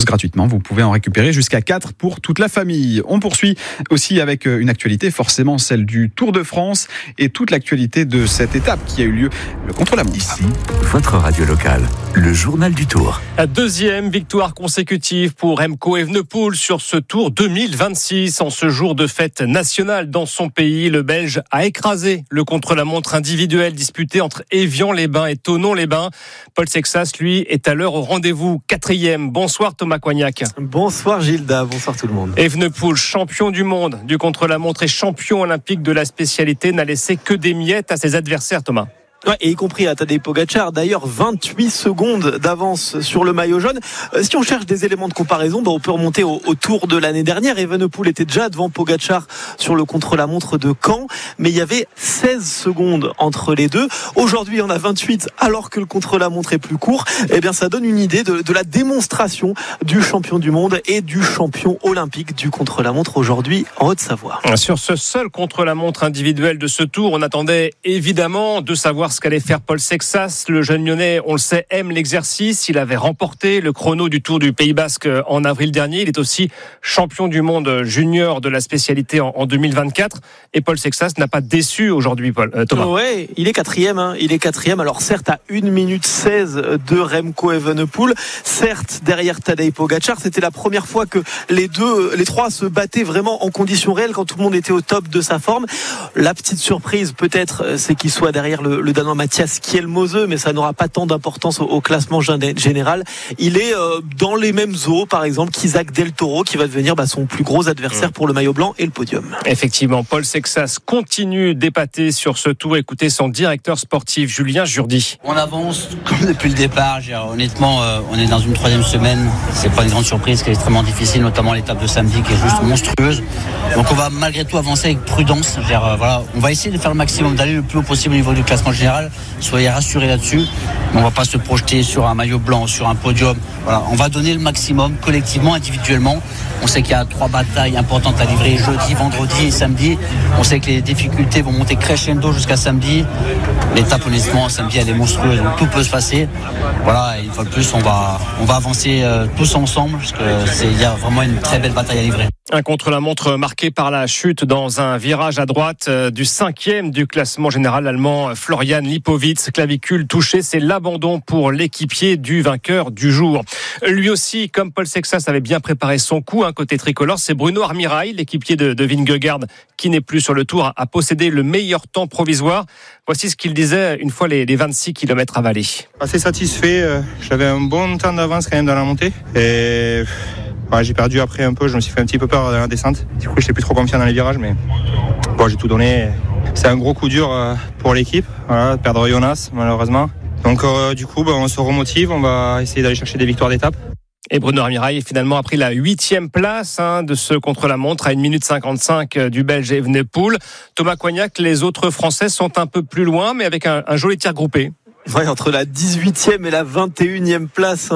gratuitement. Vous pouvez en récupérer jusqu'à 4 pour toute la famille. On poursuit aussi avec une actualité, forcément celle du Tour de France et toute l'actualité de cette étape qui a eu lieu, le contre-la-montre. Ici, votre radio locale, le journal du Tour. La deuxième victoire consécutive pour Remco Evenepoel sur ce Tour 2026. En ce jour de fête nationale dans son pays, le Belge a écrasé le contre-la-montre individuel disputé entre Évian-les-Bains et Thonon-les-Bains. Paul Sexas, lui, est à l'heure au rendez-vous. 4e. Bonsoir Thomas Coignac. Bonsoir Gilda, bonsoir tout le monde. Evenepoel, champion du monde du contre-la-montre et champion olympique de la spécialité, n'a laissé que des miettes à ses adversaires, Thomas. Ouais, et y compris à Tadej Pogačar, d'ailleurs 28 secondes d'avance sur le maillot jaune. Si on cherche des éléments de comparaison, on peut remonter au Tour de l'année dernière. Evenepoel était déjà devant Pogačar sur le contre-la-montre de Caen, mais il y avait 16 secondes entre les deux. Aujourd'hui, il y en a 28 alors que le contre-la-montre est plus court. Eh bien, ça donne une idée de la démonstration du champion du monde et du champion olympique du contre-la-montre aujourd'hui en Haute-Savoie. Sur ce seul contre-la-montre individuel de ce Tour, on attendait évidemment de savoir ce qu'allait faire Paul Sexas. Le jeune Lyonnais, on le sait, aime l'exercice. Il avait remporté le chrono du Tour du Pays Basque en avril dernier. Il est aussi champion du monde junior de la spécialité en 2024. Et Paul Sexas n'a pas déçu aujourd'hui, Thomas. Ouais, il est 4e. Il est 4e. Alors certes, à 1 minute 16 de Remco Evenepoel. Certes, derrière Tadej Pogačar, c'était la première fois que les trois se battaient vraiment en conditions réelles quand tout le monde était au top de sa forme. La petite surprise, peut-être, c'est qu'il soit derrière le Danois Mathias Kjellmose, mais ça n'aura pas tant d'importance au classement général. Il est dans les mêmes eaux, par exemple, qu'Isaac Del Toro, qui va devenir son plus gros adversaire pour le maillot blanc et le podium. Effectivement, Paul Sexas continue d'épater sur ce Tour. Écoutez son directeur sportif, Julien Jourdi. On avance comme depuis le départ. Honnêtement, on est dans une 3e semaine. C'est pas une grande surprise, qui est extrêmement difficile, notamment l'étape de samedi, qui est juste monstrueuse. Donc on va malgré tout avancer avec prudence. On va essayer de faire le maximum, d'aller le plus haut possible au niveau du classement général. Soyez rassurés là-dessus. On ne va pas se projeter sur un maillot blanc, sur un podium. Voilà, on va donner le maximum collectivement, individuellement. On sait qu'il y a 3 batailles importantes à livrer jeudi, vendredi et samedi. On sait que les difficultés vont monter crescendo jusqu'à samedi. L'étape, honnêtement, samedi, elle est monstrueuse. Donc tout peut se passer. Voilà, et une fois de plus, on va avancer tous ensemble parce qu'il y a vraiment une très belle bataille à livrer. Un contre-la-montre marqué par la chute dans un virage à droite du 5e du classement général allemand, Florian Lipowitz, clavicule touchée. C'est l'abandon pour l'équipier du vainqueur du jour. Lui aussi, comme Paul Sexas avait bien préparé son coup, côté tricolore, c'est Bruno Armirail, l'équipier de Vingegaard, qui n'est plus sur le Tour, a possédé le meilleur temps provisoire. Voici ce qu'il disait une fois les 26 km avalés. Assez satisfait, j'avais un bon temps d'avance quand même dans la montée. Et j'ai perdu après un peu, je me suis fait un petit peu peur dans la descente. Du coup, je n'étais plus trop confiant dans les virages, mais j'ai tout donné. C'est un gros coup dur pour l'équipe, perdre Jonas malheureusement. Donc du coup, on se remotive, on va essayer d'aller chercher des victoires d'étape. Et Bruno Armirail finalement a pris la 8e place de ce contre-la-montre à 1 minute 55 du Belge Evenepoel. Thomas Coignac, les autres Français sont un peu plus loin, mais avec un joli tir groupé. Ouais, entre la 18e et la 21e place,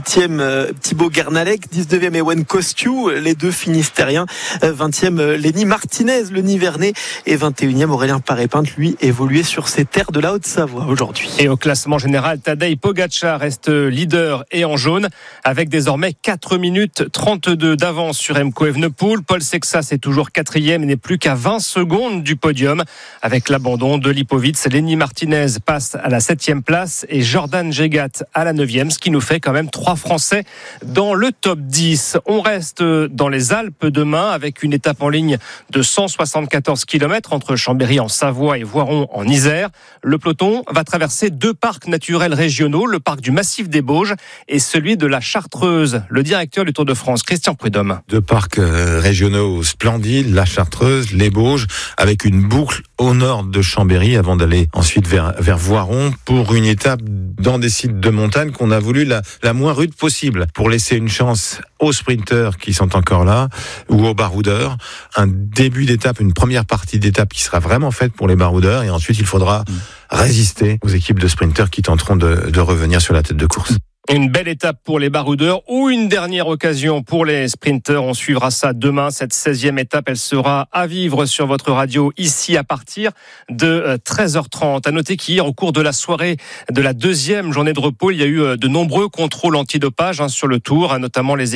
18e Thibaut Gernalec, 19e Ewen Kostiou, les deux finistériens, 20e Lenny Martinez, le Nivernais, et 21e Aurélien Paré-Pinte, lui évolué sur ces terres de la Haute-Savoie aujourd'hui. Et au classement général, Tadej Pogačar reste leader et en jaune, avec désormais 4 minutes 32 d'avance sur Remco Evenepoel. Paul Sexas est toujours 4e et n'est plus qu'à 20 secondes du podium. Avec l'abandon de Lipowitz, Lenny Martinez passe à la 7e place et Jordan Jegat à la 9e, ce qui nous fait quand même 3 Français dans le top 10. On reste dans les Alpes demain avec une étape en ligne de 174 km entre Chambéry en Savoie et Voiron en Isère. Le peloton va traverser 2 parcs naturels régionaux, le parc du Massif des Bauges et celui de la Chartreuse. Le directeur du Tour de France, Christian Prudhomme. 2 parcs régionaux splendides, la Chartreuse, les Bauges, avec une boucle au nord de Chambéry avant d'aller ensuite vers Voiron pour une étape dans des sites de montagne qu'on a voulu la moins rude possible pour laisser une chance aux sprinteurs qui sont encore là ou aux baroudeurs. Un début d'étape, une première partie d'étape qui sera vraiment faite pour les baroudeurs et ensuite il faudra résister aux équipes de sprinteurs qui tenteront de revenir sur la tête de course. Une belle étape pour les baroudeurs ou une dernière occasion pour les sprinteurs. On suivra ça demain. Cette 16e étape, elle sera à vivre sur votre radio ici à partir de 13h30. À noter qu'hier, au cours de la soirée de la 2e journée de repos, il y a eu de nombreux contrôles antidopage sur le Tour, notamment les